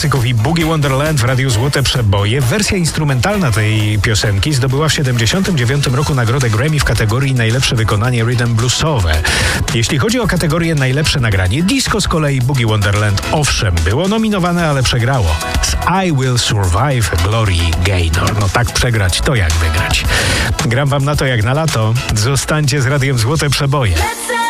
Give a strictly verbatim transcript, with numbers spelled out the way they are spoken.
I Boogie Wonderland w Radiu Złote Przeboje. Wersja instrumentalna tej piosenki zdobyła w siedemdziesiątym dziewiątym roku nagrodę Grammy w kategorii najlepsze wykonanie rhythm bluesowe. Jeśli chodzi o kategorię najlepsze nagranie disco, z kolei Boogie Wonderland owszem było nominowane, ale przegrało z I Will Survive Glory Gaynor. No tak przegrać to jak wygrać. Gram wam na to jak na lato. Zostańcie z Radiem Złote Przeboje.